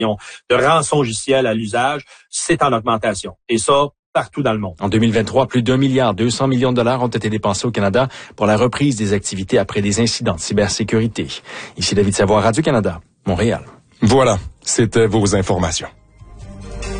de rançongiciels à l'usage, c'est en augmentation. Et ça, partout dans le monde. En 2023, plus d'1,2 milliard ont été dépensés au Canada pour la reprise des activités après des incidents de cybersécurité. Ici David Savoie, Radio-Canada, Montréal. Voilà, c'était vos informations.